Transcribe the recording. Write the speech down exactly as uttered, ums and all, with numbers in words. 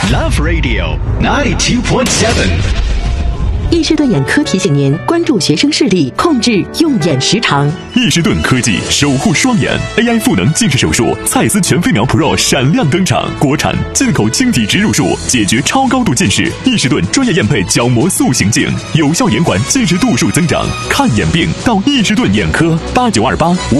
Love Radio ninety-two point seven。 易士顿眼科提醒您关注学生视力，控制用眼时长。 易士顿科技守护双眼 A I 赋能近视手术，蔡司全飞秒 Pro 闪亮登场，国产进口晶体植入术，解决超高度近视。易士顿专业验配角膜塑形镜，有效延缓近视度数增长。看眼病到易士顿眼科，八九二八。